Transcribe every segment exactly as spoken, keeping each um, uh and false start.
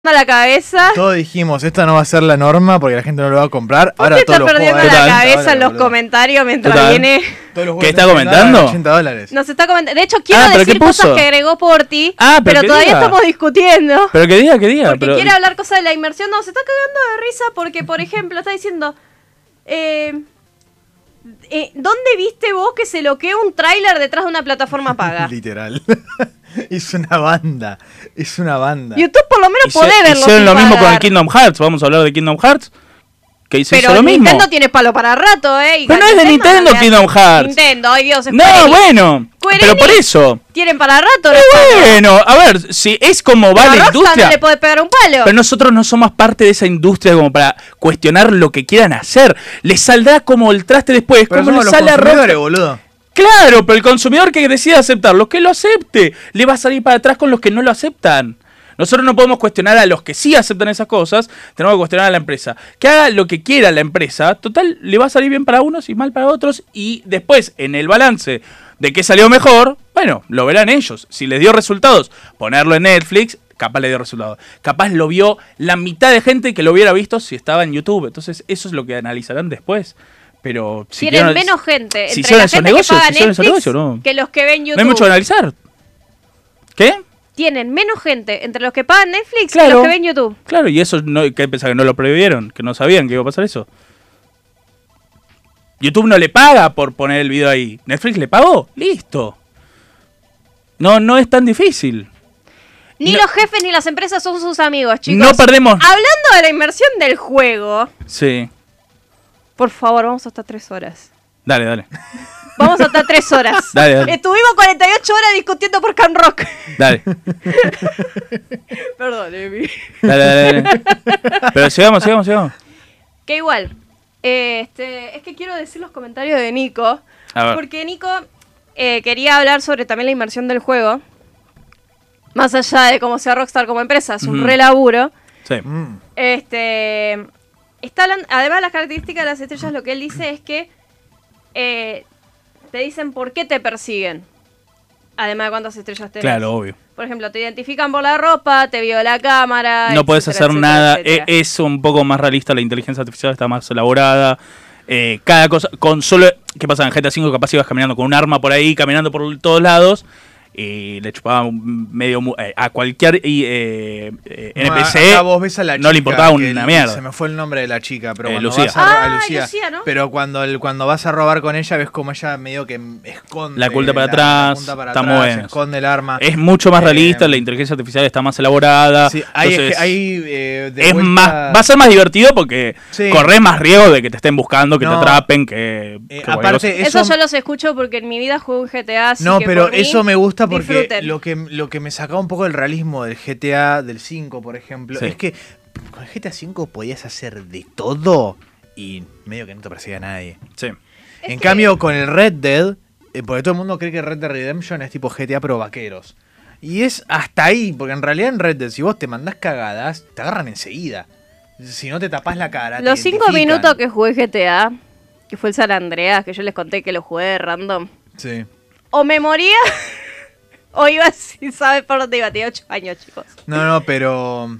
a la cabeza. Todos dijimos, esta no va a ser la norma porque la gente no lo va a comprar. ¿Por Ahora qué está todos perdiendo los la juegos, cabeza ahora, en los boludo. comentarios mientras Total. viene? ¿Qué está comentando? ochenta dólares. Nos está comentando. De hecho, quiero Ah, ¿pero decir qué puso? cosas que agregó Porti, Ah, pero pero que todavía diga. estamos discutiendo. Pero que diga, que diga. Porque pero... quiere hablar cosas de la inmersión. No, se está cagando de risa porque, por ejemplo, está diciendo... Eh, eh, ¿Dónde viste vos que se loquea un tráiler detrás de una plataforma paga? Literal. Es una banda. Es una banda. YouTube por lo menos Hice- podés verlo Hicieron sin lo mismo con pagar. el Kingdom Hearts. Vamos a hablar de Kingdom Hearts. Que hizo Pero eso lo mismo. Nintendo tiene palo para rato, ¿eh? Y Pero no es de Nintendo le hace- Kingdom Hearts. Nintendo, ay Dios, es No, Square Enix. bueno. Square Pero por Enix eso. Tienen para rato. Eh, los bueno, a ver, si es como va palos. la A Rockstar industria. no le puede pegar un palo. Pero nosotros no somos parte de esa industria como para cuestionar lo que quieran hacer. Les saldrá como el traste después. Pero como somos les los sale a consumidores, Rockstar. boludo. Claro, pero el consumidor que decida aceptarlo, que lo acepte. Le va a salir para atrás con los que no lo aceptan. Nosotros no podemos cuestionar a los que sí aceptan esas cosas, tenemos que cuestionar a la empresa. Que haga lo que quiera la empresa, total, le va a salir bien para unos y mal para otros. Y después, en el balance de qué salió mejor, bueno, lo verán ellos. Si les dio resultados, ponerlo en Netflix, capaz le dio resultados. Capaz lo vio la mitad de gente que lo hubiera visto si estaba en YouTube. Entonces, eso es lo que analizarán después. Pero si Tienen quieren- menos gente si entre hicieron la esos gente negocios, que paga si hicieron esos Netflix negocios, no. que los que ven YouTube. No hay mucho que analizar. ¿Qué? Tienen menos gente entre los que pagan Netflix que Claro. los que ven YouTube. Claro, y eso, no, ¿qué pensaban? ¿Que no lo previeron? ¿Que no sabían que iba a pasar eso? YouTube no le paga por poner el video ahí. ¿Netflix le pagó? Listo. No, no es tan difícil. Ni No- los jefes ni las empresas son sus amigos, chicos. No perdemos. Hablando de la inmersión del juego, Sí. por favor, vamos hasta tres horas. Dale, dale. Vamos hasta tres horas. Dale, dale. Estuvimos cuarenta y ocho horas discutiendo por Can Rock. Dale. Perdón, Emi. Dale, dale, dale. Pero sigamos, sigamos, sigamos. Que igual, eh, este, es que quiero decir los comentarios de Nico. A ver. Porque Nico eh, quería hablar sobre también la inmersión del juego. Más allá de cómo sea Rockstar como empresa, es un Ujú. re laburo. Sí. Mm. Este, está hablando, además de las características de las estrellas, lo que él dice es que eh, te dicen por qué te persiguen. Además de cuántas estrellas tenés. Claro, obvio. Por ejemplo, te identifican por la ropa, te vio la cámara. No puedes etcétera, hacer etcétera, nada. etcétera. E- Es un poco más realista. La inteligencia artificial está más elaborada. Eh, cada cosa. Con solo. ¿Qué pasa? En G T A cinco capaz ibas caminando con un arma por ahí, caminando por todos lados. Y le chupaba un medio mu- eh, a cualquier y, eh, eh, N P C. Acá vos ves a la no le chica importaba que una el- mierda. Se me fue el nombre de la chica, pero Eh, cuando Lucía. vas a, ro- a Ah, Lucía, Lucía, ¿no? pero cuando el, cuando vas a robar con ella ves como ella medio que esconde La oculta para la- atrás, la apunta para está atrás, muy bueno. esconde el arma. Es mucho más Eh, realista. La inteligencia artificial está más elaborada. Sí, hay, entonces, hay, eh, de es vuelta- más, va a ser más divertido porque Sí. corres más riesgo de que te estén buscando, que No. te atrapen, que, Eh, que cualquier aparte, cosa. Eso, eso- yo los escucho porque en mi vida juego un G T A. Así No, que pero por mí, eso me gusta porque disfruten. lo que, lo que me sacaba un poco el realismo del G T A del cinco, por ejemplo, Sí. es que con el G T A cinco podías hacer de todo y medio que no te perseguía nadie. Sí. En cambio, con el Red Dead, eh, porque todo el mundo cree que Red Dead Redemption es tipo G T A pero vaqueros. Y es hasta ahí, porque en realidad en Red Dead, si vos te mandás cagadas, te agarran enseguida. Si no te tapás la cara. te Los cinco identifican. minutos que jugué G T A, que fue el San Andreas, que yo les conté que lo jugué de random, Sí. o me moría o iba sin saber por dónde iba. Tenía ocho años, chicos. No, no, pero.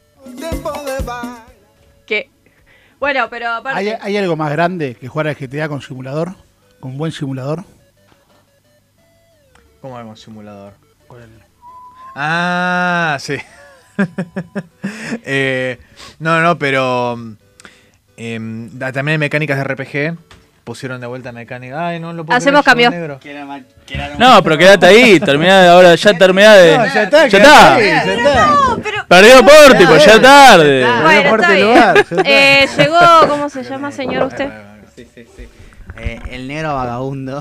Que bueno, pero aparte. ¿Hay, hay algo más grande que jugar al G T A con simulador? ¿Con un buen simulador? ¿Cómo hago un simulador? Con el- Ah, sí. Eh, no, no, pero. em, da- también hay mecánicas de R P G. Pusieron de vuelta mecánica. Ay, no lo puedo Hacemos creer, cambio. llegó negro. No, pero quédate ahí, terminá de ahora, ya terminá de. No, ya está, ya quedate está. ahí, ya está. No, pero. Perdió por tipo, ya es tarde. Ya Bueno, Aparte está del bien. lugar, ya está. Eh, llegó, ¿cómo se llama, señor, usted? Sí, sí, sí. Eh, el negro vagabundo.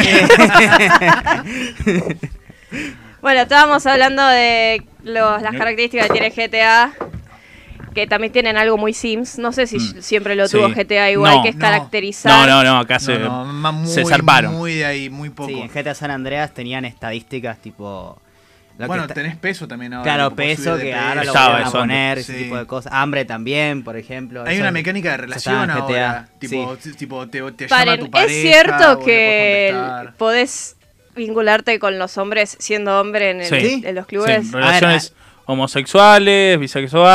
Bueno, estábamos hablando de los- las características que tiene G T A, que también tienen algo muy Sims. No sé si Mm. siempre lo Sí. tuvo G T A igual, No. que es No. caracterizar. No, no, no, acá se, No, no, ma- muy, se zarparon. Muy de ahí, muy poco. Sí, en G T A San Andreas tenían estadísticas tipo... lo Bueno, que está- tenés peso también ahora. Claro, que podés peso, subir de que ahora lo Estaba van a eso poner, antes. ese Sí. tipo de cosas. Hambre también, por ejemplo. Hay eso- una mecánica de eso relación estaba en G T A. ahora. Tipo, Sí. t- tipo te, te Paren, llama tu pareja. es cierto vos le que podés contestar. podés vincularte con los hombres siendo hombre en, el- Sí. en los clubes. Sí, relaciones homosexuales, bisexuales.